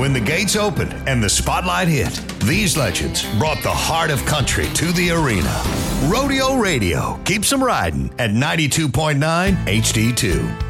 When the gates opened and the spotlight hit, these legends brought the heart of country to the arena. Rodeo Radio keeps them riding at 92.9 HD2.